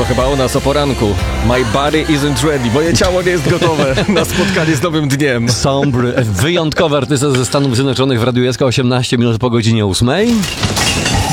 To chyba o nas o poranku. My body isn't ready. Moje ciało nie jest gotowe na spotkanie z nowym dniem. Sombry, wyjątkowy artysta ze Stanów Zjednoczonych w Radiu SK, 18 minut po godzinie 8.